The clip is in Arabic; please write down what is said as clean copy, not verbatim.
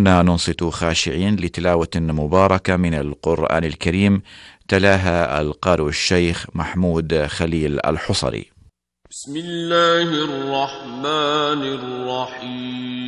كنا ننصت خاشعين لتلاوة مباركة من القرآن الكريم تلاها القارئ الشيخ محمود خليل الحصري. بسم الله الرحمن الرحيم.